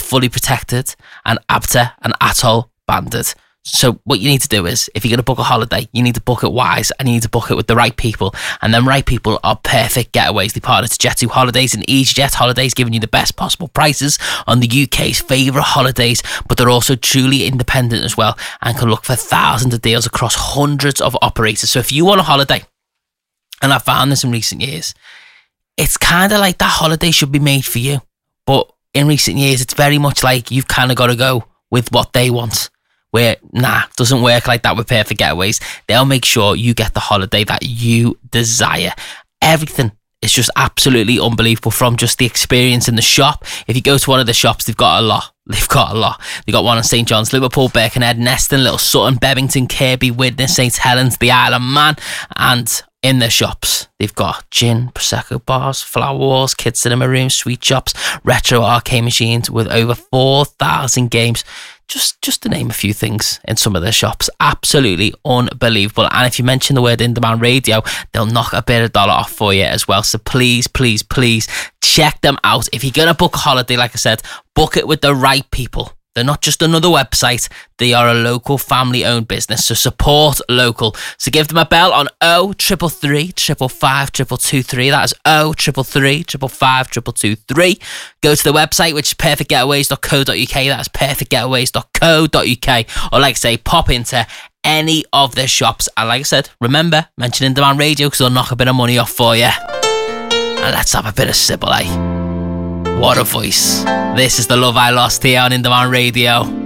fully protected and ABTA and ATOL banded. So what you need to do is, if you're going to book a holiday, you need to book it wise and you need to book it with the right people. And them right people are Perfect Getaways. They partner to Jet2 Holidays and EasyJet Holidays, giving you the best possible prices on the UK's favourite holidays. But they're also truly independent as well and can look for thousands of deals across hundreds of operators. So if you want a holiday, and I found this in recent years, it's kind of like that holiday should be made for you. But in recent years, it's very much like you've kind of got to go with what they want. Where, doesn't work like that with Perfect Getaways. They'll make sure you get the holiday that you desire. Everything is just absolutely unbelievable, from just the experience in the shop. If you go to one of the shops, they've got a lot. They've got one in St John's, Liverpool, Birkenhead, Neston, Little Sutton, Bebington, Kirkby, Widnes, St Helens, the Isle of Man. And in their shops, they've got gin, Prosecco bars, flower walls, kids cinema rooms, sweet shops, retro arcade machines with over 4,000 games. Just to name a few things in some of their shops. Absolutely unbelievable. And if you mention the word In Demand Radio, they'll knock a bit of dollar off for you as well. So please check them out. If you're going to book a holiday, like I said, book it with the right people. They're not just another website. They are a local family-owned business, so support local. So give them a bell on 0333 555 223. That is 0333 555 223. Go to the website, which is perfectgetaways.co.uk. That is perfectgetaways.co.uk. Or like I say, pop into any of their shops. And like I said, remember, mention In Demand Radio because they'll knock a bit of money off for you. And let's have a bit of Sybil, eh? What a voice. This is the Love I Lost here on In Demand Radio.